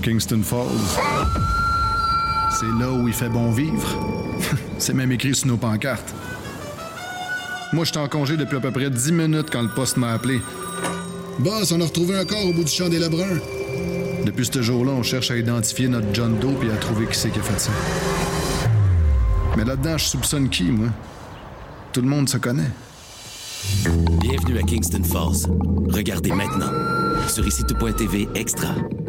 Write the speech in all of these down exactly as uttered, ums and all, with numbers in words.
Kingston Falls. C'est là où il fait bon vivre. C'est même écrit sur nos pancartes. Moi, j'étais en congé depuis à peu près dix minutes quand le poste m'a appelé. Boss, on a retrouvé un corps au bout du champ des Lebrun. Depuis ce jour-là, on cherche à identifier notre John Doe et à trouver qui c'est qui a fait ça. Mais là-dedans, je soupçonne qui, moi? Tout le monde se connaît. Bienvenue à Kingston Falls. Regardez maintenant sur ici tout point t v extra.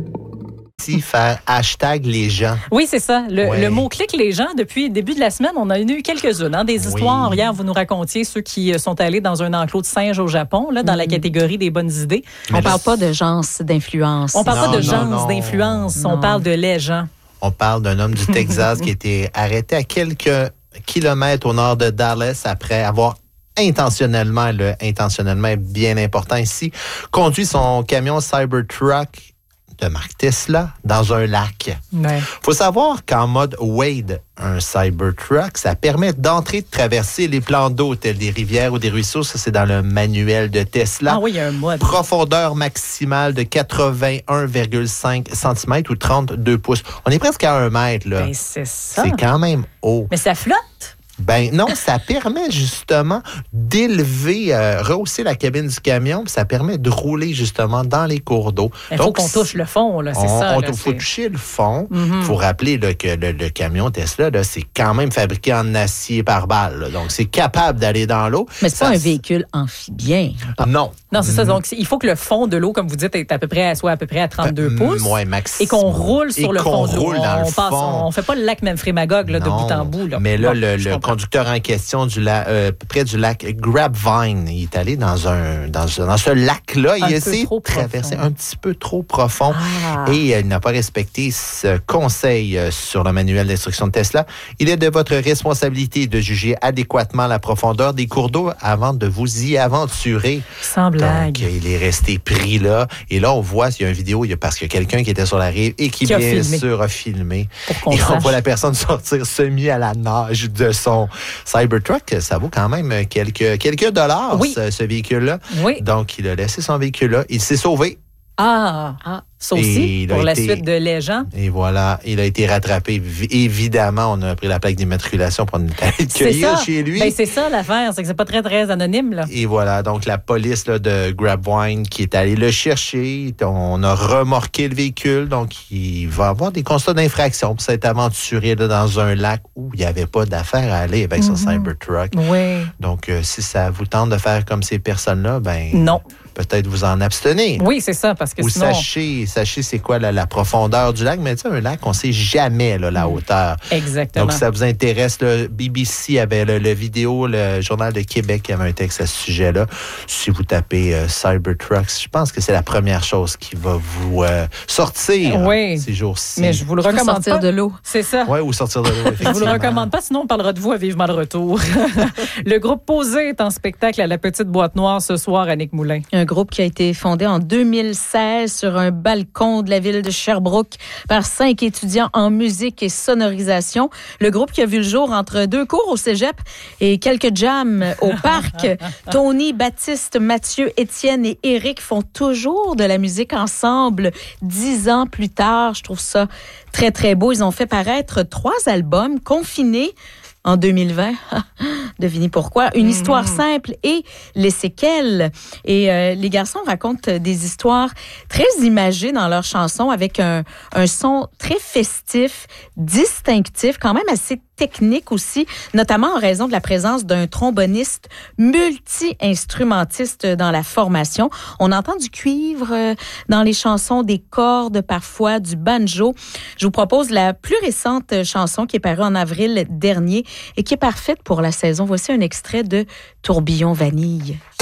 Faire hashtag les gens. Oui, c'est ça. Le, ouais. le mot-clic les gens, depuis le début de la semaine, on en a eu quelques-unes. Hein, des histoires. Oui. Hier, vous nous racontiez ceux qui sont allés dans un enclos de singes au Japon, là, dans mmh. la catégorie des bonnes idées. On ne parle pas de gens d'influence. On ne parle non, pas de non, gens non. d'influence. Non. On parle de les gens. On parle d'un homme du Texas qui a été arrêté à quelques kilomètres au nord de Dallas après avoir intentionnellement, le intentionnellement est bien important ici, conduit son camion Cybertruck de marque Tesla dans un lac. Il ouais. faut savoir qu'en mode Wade, un Cybertruck, ça permet d'entrer, de traverser les plans d'eau tels des rivières ou des ruisseaux. Ça, c'est dans le manuel de Tesla. Ah oui, il y a un mode. Profondeur maximale de quatre-vingt-un virgule cinq centimètres ou trente-deux pouces. On est presque à un mètre, là. Ben, c'est ça. C'est quand même haut. Mais ça flotte. Ben non, ça permet justement d'élever, euh, rehausser la cabine du camion, puis ça permet de rouler justement dans les cours d'eau. Il faut qu'on touche le fond, là, c'est on, ça. Il faut toucher le fond. Il mm-hmm. faut rappeler là, que le, le camion Tesla, là, c'est quand même fabriqué en acier par balle. Là, donc, c'est capable d'aller dans l'eau. Mais c'est ça, pas un véhicule amphibien. Non. Non, c'est ça. Donc, il faut que le fond de l'eau, comme vous dites, est à peu près, soit à peu près à trente-deux euh, pouces. Ouais, maximum. Et qu'on roule sur et le fond qu'on de l'eau. roule dans on le passe, fond. On fait pas le lac Memphremagog là, de bout en bout. Là. Mais là, bon, le, le conducteur en question du la, euh, près du lac Grapevine, il est allé dans un dans, dans ce lac-là. Un Il a essayé de traverser un petit peu trop profond ah. et euh, il n'a pas respecté ce conseil euh, sur le manuel d'instruction de Tesla. Il est de votre responsabilité de juger adéquatement la profondeur des cours d'eau avant de vous y aventurer. Sans blague. Donc, il est resté pris là. Et là, on voit, il y a une vidéo, il y a, parce qu'il y a quelqu'un qui était sur la rive et qui, qui bien filmé. sûr, a filmé. Et on voit la personne sortir semi à la nage de son Cybertruck. Ça vaut quand même quelques, quelques dollars, oui. ce, ce véhicule-là. Oui. Donc, il a laissé son véhicule-là. Il s'est sauvé. Ah, ah. Ça aussi, pour la été, suite de Les gens. Et voilà, il a été rattrapé. Évidemment, on a pris la plaque d'immatriculation pour nous accueillir chez lui. Ben, c'est ça l'affaire, c'est que c'est pas très, très anonyme. Là. Et voilà, donc la police là, de Grapevine qui est allée le chercher. On a remorqué le véhicule, donc il va avoir des constats d'infraction pour s'être aventuré là, dans un lac où il n'y avait pas d'affaire à aller avec mm-hmm. son Cybertruck. Oui. Donc, euh, si ça vous tente de faire comme ces personnes-là, ben non. Peut-être vous en abstenir. Oui, c'est ça, parce que Ou sinon... sachez, sachez c'est quoi la, la profondeur du lac, mais tu sais, un lac, on ne sait jamais là, la hauteur. Exactement. Donc, si ça vous intéresse, le B B C avait le, le vidéo, le Journal de Québec avait un texte à ce sujet-là. Si vous tapez euh, Cybertrucks, je pense que c'est la première chose qui va vous euh, sortir oui. ces jours-ci. Mais je vous le recommande sortir pas. de l'eau. C'est ça. Oui, ou sortir de l'eau, effectivement. Je vous le recommande pas, sinon on parlera de vous à Vivement le retour. Le groupe Posé est en spectacle à la Petite Boîte Noire ce soir, Annick Moulin. Un groupe qui a été fondé en deux mille seize sur un balcon de la ville de Sherbrooke par cinq étudiants en musique et sonorisation. Le groupe qui a vu le jour entre deux cours au cégep et quelques jams au parc. Tony, Baptiste, Mathieu, Étienne et Éric font toujours de la musique ensemble dix ans plus tard. Je trouve ça très, très beau. Ils ont fait paraître trois albums confinés en deux mille vingt. Devinez pourquoi. Une mmh. histoire simple et les séquelles. Et euh, les garçons racontent des histoires très imagées dans leurs chansons avec un, un son très festif, distinctif, quand même assez technique aussi, notamment en raison de la présence d'un tromboniste multi-instrumentiste dans la formation. On entend du cuivre dans les chansons, des cordes parfois, du banjo. Je vous propose la plus récente chanson qui est parue en avril dernier et qui est parfaite pour la saison. Voici un extrait de Tourbillon Vanille.